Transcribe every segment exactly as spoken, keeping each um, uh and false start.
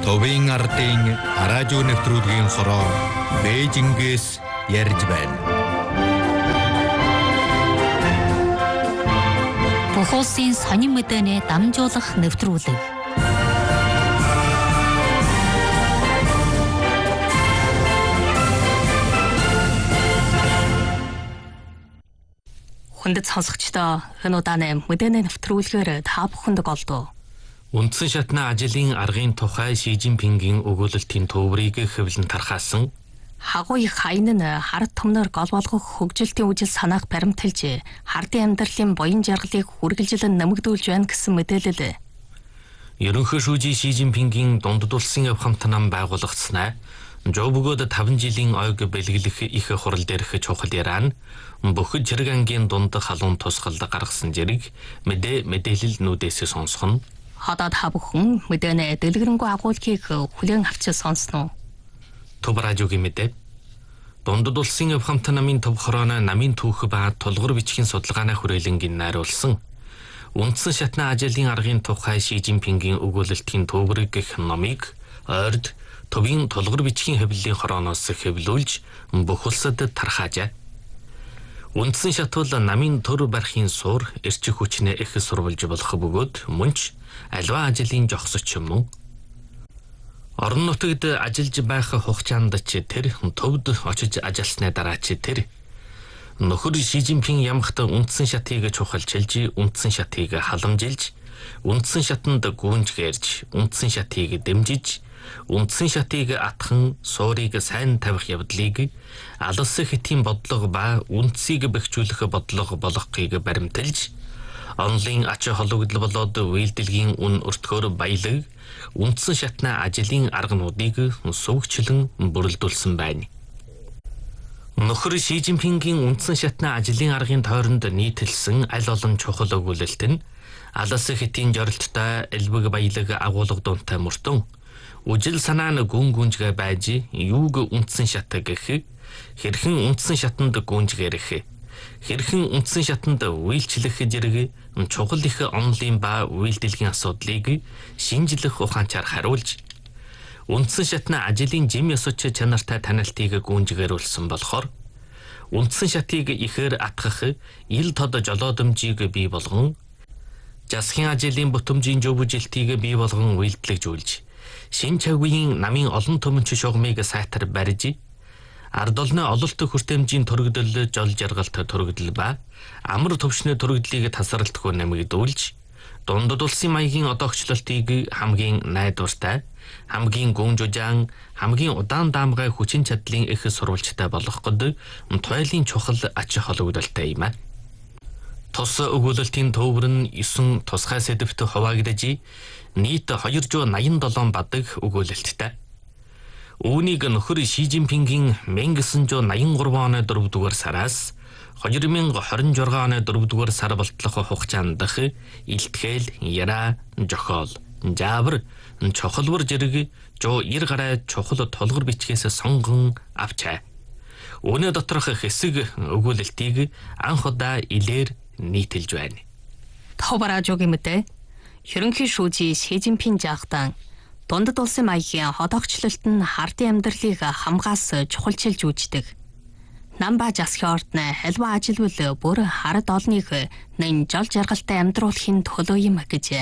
Товын ардын радио нэвтрүүлгийн хороо Бээжингээс ярьж байна. Бүх улсын сонин мэдээний дамжуулах нэвтрүүлэг. Хүндэт сонсогчдоо энэ удааны мэдээний нэвтрүүлгээр та бүхэнд голдуу. Үндсэн шатны ажлын аргын тухай Ши Жинпингийн өгүүлэлтийн төврийг хэвлэн тархаасан. Хагуу их хаян нь хард томноор гол болгох хөгжилтийн үжил санаах баримталж хардын амьдралын буян жаргалыг хүргэлжлэн нэмэгдүүлж байна гэсэн мэдээлэл. Ерөнхий шүүжийн Ши Жинпингийн дундад улсын авхамт нам байгуулагдсанаа жоо бөгөөд таван жилийн ойг бэлгэлэх их хурал дээрх чухал ярaan бүх зэрэг ангийн дунд халуун тусгалд гаргасан зэрэг мэдээ мэдээлэл нүдээс сонсох нь. Одоо та бүхэн мэдээний дэлгэрэнгүй агуулгыг хүлээн авч сонсноо. Төв радиогийн мэдээ. Дундад улсын авхамт намын төв хорооно намын түүх ба тулгуур бичгийн судалгааны хүрээлэнгийн найруулсан. Үндсэн шатны ажлын аргын тухай Ши Жинпингийн өгүүлэлтийн төврэг гэх номыг ойрд төвийн тулгуур бичгийн хэвлэлийн хорооноос хэвлүүлж бүх улсад тархаажээ. Үндсэн шат бол намын төр барихын суур эрчиг хүчнээ их сурвалж болох бөгөөд мөнч альва ажлын жогсоч юм. Орон нутагт ажиллаж байх хугацаанд ч тэр төвд очиж ажилласны дараа ч тэр нөхөр Ши Жинпин ямагт үндсэн шатыг чухалчилж, үндсэн шатыг халамжилж, үндсэн шатанд гүнж гэрж, үндсэн шатыг дэмжиж, үндсэн шатыг атхан суурийг сайн тавих явдлыг алс хэтийн бодлого ба үндсийг бэхжүүлэх бодлого болохыг баримталж, онлын ач холбогдол болоод үйлдэлгийн үн өртгөөр баялаг үндсэн шатны ажлын аргануудыг сувгчлан бүрэлдүүлсэн байна. Нөхөр Ши Жинпингийн үндсэн шатны ажлын аргын тойронд нийтэлсэн аль олон чухал өгүүлэлт нь алс хэтийн жорилттой элбэг баялаг агуулга дуунтай мөртөн үжил санаа нь гүн гүнжгэ байж юуг үндсэн шат гэх хэрхэн үндсэн шатанд гүнжгэрэх хэрхэн үндсэн шатанд үйлчлэх зэрэг чухал их онлын ба үйлдэлгийн асуудлыг шинжлэх ухаанчаар хариулж үндсэн шатны ажлын жим ёсоч чанартай танилтыг гүнжгэрүүлсэн болохоор үндсэн шатыг ихээр атгах ил тод жолоодомжийг бий болгон засгийн ажлын бүтэмжийн зөвөжилтийг бий болгон үйлдэлжүүлж шин чагийн намын олон төмөнч шугамыг сайтар барьж ард олны ололт хүртээмжийн төрөгдөл жол жаргалт төрөгдөл ба амар төвшний төрөгдлийг тасралтгүй нэмэгдүүлж дундад улсын маягийн одоогчлолтыг хамгийн найдвартай хамгийн гүн жужаан хамгийн удаан даамгай хүчин чадлын их сурвалжтай болгоход туйлын чухал ач холбогдолтой юм а. Тус өгүүлэлтийн төвөр нь есөн тусгай сэдвт хуваагдаж нийт хоёр зуун найман долоон бадаг өгүүлэлттэй. Үүнийг нөхөр Ши Жинпингийн мен гэсэн зуун найман гурван оны дөрөвдүгээр сараас хоёр мянга хорин жургаан оны дөрөвдүгээр сар болтлох хугацаанд дах илтгэл, яра, жохол, жавар, чохолвор зэрэг жоо ир гарай чухал толгор бичгээс сонгон авчаа. Үүний доторх хэсэг өгүүлэлтийг анх удаа илээр нийтэлж байна. Төв радиогийн мэдээ. Ерөнхий шүүжийн Ши Жинпин жаахтан дундад улсын маягийн одоогчлолт нь хардын амьдралыг хамгаас чухалчилж үүждэг. Нам ба засгийн ордны хальва ажилвал бүр хард олныг нэн жол жаргалтай амьдруулахын төлөө юм гэжээ.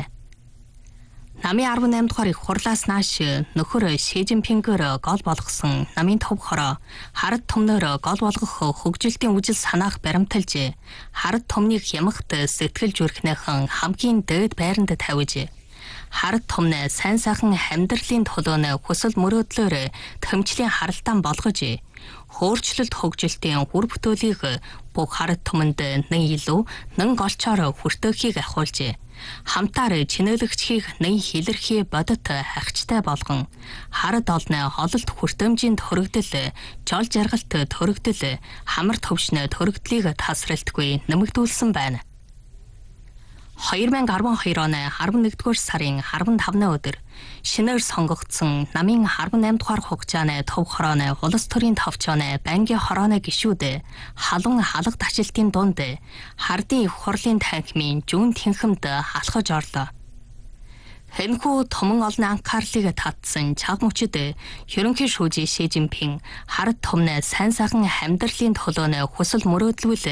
Намын арван найман дахь их хурлаас нааш нөхөр Ши Жинпингээр гол болгосон намын төв хороо хард томноор гол болгох хөгжилтийн үжил санаах баримталж хард томныг хямгт сэтгэл зүрхнийхэн хамгийн дээд байранд тавьж хард томны сайн сайхан амьдралын төлөөнө хүсэл мөрөөдлөөр томчлийн харалтан болгож хөөрчлөлт хөгжилтийн хүр бүтээлийг бүх хард томонд нэн илүү нэн голчоор хүртээхийг ахуулж хамтаар чинээлэгчхийг нэн хилэрхий бодит хагчтай болгон хард олны хололт хүртээмжийн төрөгдөл жол жаргалт төрөгдөл хамар төвшнө төрөгдлийг тасралтгүй нэмэгдүүлсэн байна. хоёр мянга арван хоёр оны арван нэгдүгээр сарын арван тавны өдөр шинээр сонгогдсон намын арван найман дугаар хугацааны төв хорооны улс төрийн товчооны бангийн хорооны гишүүд халуун халга ташлтын дунд хардын их хурлын танхимын зүүн тэнхимд алхаж орлоо. Энэхүү томон олон анхаарлыг татсан чаг мөчөд ерөнхий шүүжий Ши Жинпин хард томны сайн сайхан амьдралын төлөөнө хүсэл мөрөөдлөл